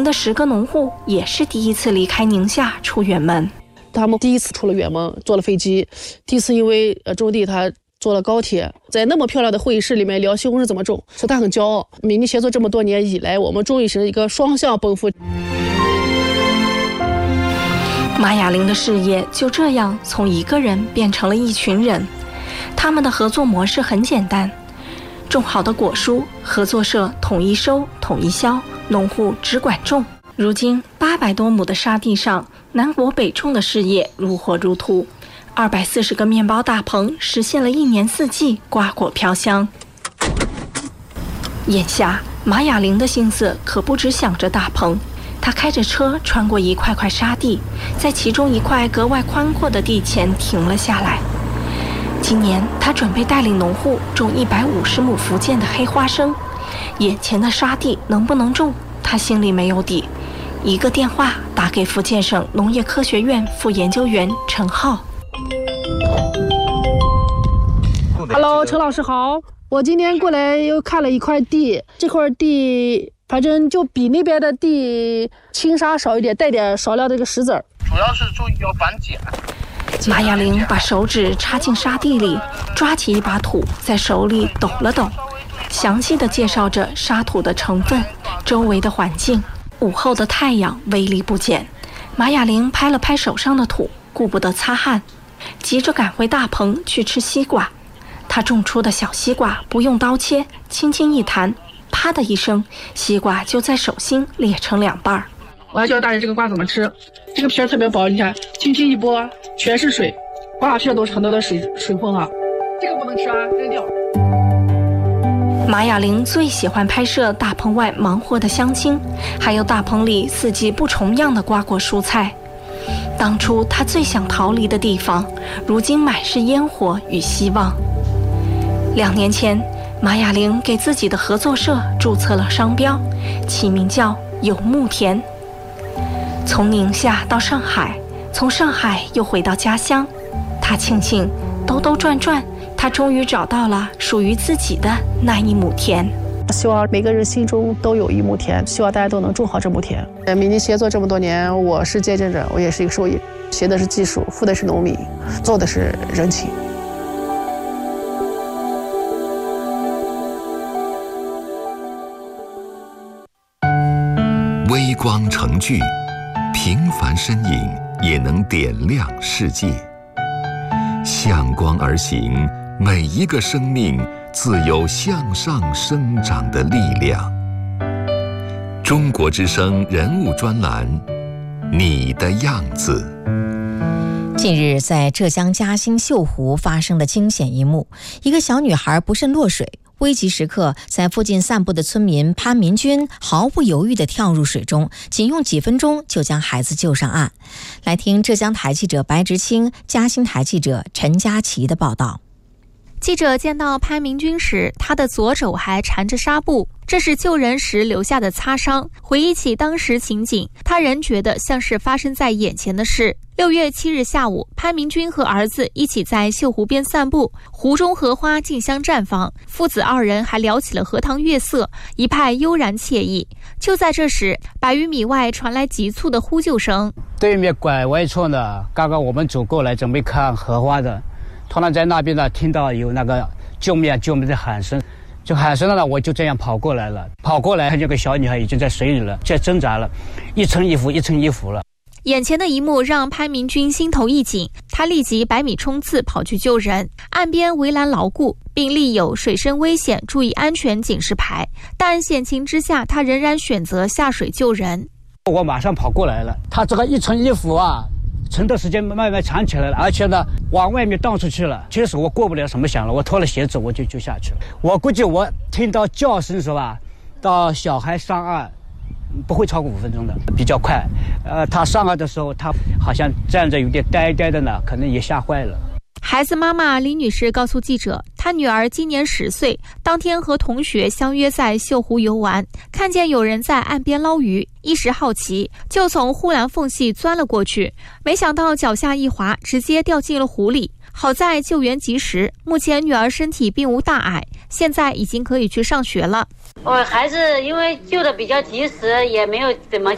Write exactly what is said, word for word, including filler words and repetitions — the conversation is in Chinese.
的十个农户也是第一次离开宁夏出远门。 他们第一次出了远门，坐了飞机，第一次因为呃种地，他坐了高铁，在那么漂亮的会议室里面聊西红柿怎么种，所以他很骄傲。美丽协作这么多年以来，我们终于是一个双向奔赴。 马雅玲的事业就这样从一个人变成了一群人。他们的合作模式很简单，种好的果蔬，合作社统一收、统一销，农户只管种。如今八百多亩的沙地上，南果北种的事业如火如荼。二百四十个面包大棚实现了一年四季瓜果飘香。眼下马雅玲的心思可不只想着大棚，她开着车穿过一块块沙地，在其中一块格外宽阔的地前停了下来。今年她准备带领农户种一百五十亩福建的黑花生，眼前的沙地能不能种，她心里没有底。一个电话打给福建省农业科学院副研究员陈浩。 Hello， 陈老师好，我今天过来又看了一块地，这块地反正就比那边的地轻沙少一点，带点少量的这个石子儿， 主要是注意要反碱。 马雅玲把手指插进沙地里，抓起一把土，在手里抖了抖，详细地介绍着沙土的成分、周围的环境。午后的太阳威力不减，马雅玲拍了拍手上的土，顾不得擦汗，急着赶回大棚去吃西瓜。她种出的小西瓜不用刀切，轻轻一弹，啪的一声，西瓜就在手心裂成两半。 我要教大人这个瓜怎么吃，这个皮儿特别薄，你看，轻轻一剥，全是水，瓜皮都是很多的水水分啊，这个不能吃啊，扔掉。 马雅玲最喜欢拍摄大棚外忙活的乡亲，还有大棚里四季不重样的瓜果蔬菜。当初她最想逃离的地方，如今满是烟火与希望。两年前，马雅玲给自己的合作社注册了商标，起名叫有牧田。从宁夏到上海，从上海又回到家乡，她庆幸兜兜转转，她终于找到了属于自己的那一亩田。 希望每个人心中都有一亩田，希望大家都能种好这亩田。米尼协作这么多年，我是见证者，我也是一个受益，学的是技术，付的是农民，做的是人情。 微光成炬，平凡身影也能点亮世界。向光而行，每一个生命自有向上生长的力量。中国之声人物专栏，你的样子。 近日，在浙江嘉兴秀湖发生的惊险一幕，一个小女孩不慎落水。危急时刻，在附近散步的村民潘明军毫不犹豫地跳入水中，仅用几分钟就将孩子救上岸。来听浙江台记者白直清、嘉兴台记者陈佳琪的报道。 记者见到潘明军时，他的左手还缠着纱布，这是救人时留下的擦伤。回忆起当时情景，他仍觉得像是发生在眼前的事。六月七日下午，潘明军和儿子一起在秀湖边散步，湖中荷花竞相绽放，父子二人还聊起了荷塘月色，一派悠然惬意。就在这时，百余米外传来急促的呼救声。 对面拐弯处呢，刚刚我们走过来准备看荷花的，突然在那边呢听到有那个救命啊救命的喊声，就喊声了呢，我就这样跑过来了。跑过来，这个小女孩已经在水里了，在挣扎了，一层衣服一层衣服了。 眼前的一幕让潘明军心头一紧，他立即百米冲刺跑去救人。岸边围栏牢固，并立有水深危险注意安全警示牌，但险情之下，他仍然选择下水救人。 我马上跑过来了，他这个一层衣服啊撑的时间慢慢长起来了，而且呢往外面荡出去了。其实我过不了什么想了，我脱了鞋子我就就下去了。我估计我听到叫声是吧，到小孩上岸不会超过五分钟的，比较快。呃，他上岸的时候，他好像站着有点呆呆的呢，可能也吓坏了。 孩子妈妈李女士告诉记者，她女儿今年十岁，当天和同学相约在秀湖游玩，看见有人在岸边捞鱼，一时好奇，就从护栏缝隙钻了过去，没想到脚下一滑，直接掉进了湖里。好在救援及时，目前女儿身体并无大碍，现在已经可以去上学了。 我孩子因为救的比较及时，也没有怎么